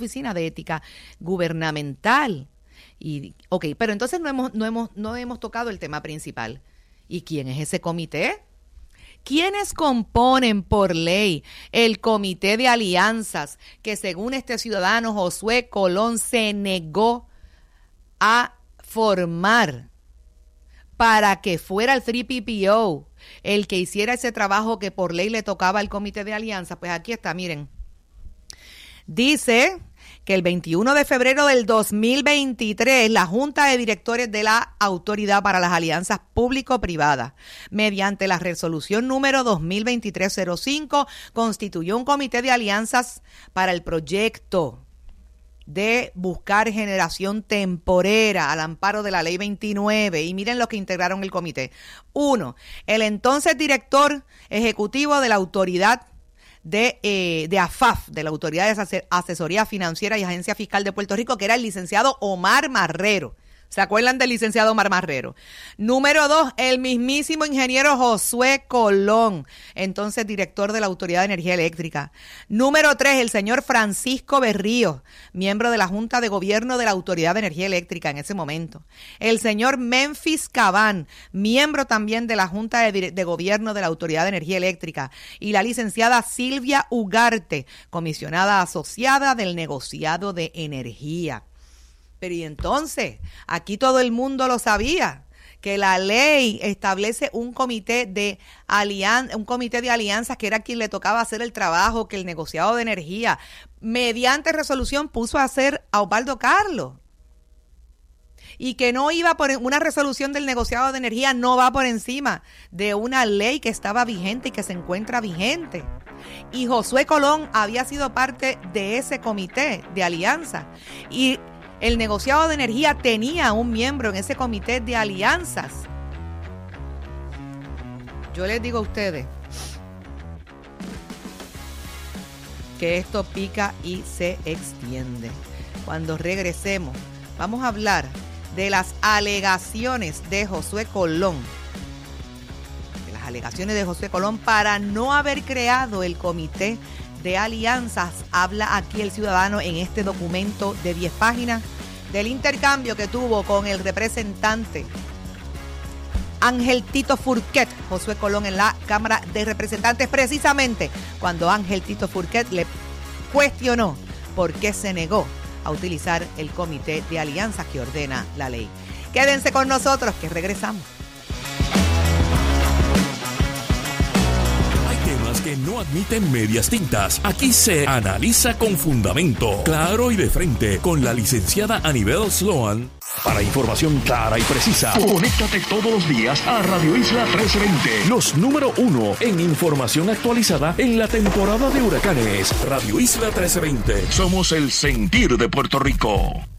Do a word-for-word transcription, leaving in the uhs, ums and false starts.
Oficina de Ética Gubernamental. Y, ok, pero entonces no hemos, no hemos, no hemos tocado el tema principal. ¿Y quién es ese comité? ¿Quiénes componen por ley el comité de alianzas que según este ciudadano Josué Colón se negó a formar para que fuera el tres P P O el que hiciera ese trabajo que por ley le tocaba al comité de alianzas? Pues aquí está, miren. Dice que el veintiuno de febrero del dos mil veintitrés, la Junta de Directores de la Autoridad para las Alianzas Público-Privadas, mediante la resolución número dos mil veintitrés cero cinco, constituyó un comité de alianzas para el proyecto de buscar generación temporera al amparo de la ley veintinueve. Y miren lo que integraron el comité. Uno, el entonces director ejecutivo de la autoridad de, eh, de A F A F, de la Autoridad de Asesoría Financiera y Agencia Fiscal de Puerto Rico, que era el licenciado Omar Marrero. ¿Se acuerdan del licenciado Omar Marrero? Número dos, el mismísimo ingeniero Josué Colón, entonces director de la Autoridad de Energía Eléctrica. Número tres, el señor Francisco Berrío, miembro de la Junta de Gobierno de la Autoridad de Energía Eléctrica en ese momento. El señor Memphis Cabán, miembro también de la Junta de, de Gobierno de la Autoridad de Energía Eléctrica. Y la licenciada Silvia Ugarte, comisionada asociada del negociado de energía. Pero y entonces, aquí todo el mundo lo sabía, que la ley establece un comité de alianza, un comité de alianzas que era quien le tocaba hacer el trabajo, que el negociado de energía, mediante resolución, puso a hacer a Osvaldo Carlos. Y que no iba por una resolución del negociado de energía, no va por encima de una ley que estaba vigente y que se encuentra vigente. Y Josué Colón había sido parte de ese comité de alianza. Y el negociado de energía tenía un miembro en ese comité de alianzas. Yo les digo a ustedes que esto pica y se extiende. Cuando regresemos, vamos a hablar de las alegaciones de Josué Colón. De las alegaciones de Josué Colón para no haber creado el comité de alianzas. Habla aquí el ciudadano en este documento de diez páginas del intercambio que tuvo con el representante Ángel Tito Fourquet, Josué Colón, en la Cámara de Representantes, precisamente cuando Ángel Tito Fourquet le cuestionó por qué se negó a utilizar el comité de alianzas que ordena la ley. Quédense con nosotros, que regresamos. Que no admiten medias tintas. Aquí se analiza con fundamento, claro y de frente, con la licenciada Anibel Sloan. Para información clara y precisa, conéctate todos los días a Radio Isla trece veinte. Los número uno en información actualizada en la temporada de huracanes. Radio Isla trece veinte. Somos el sentir de Puerto Rico.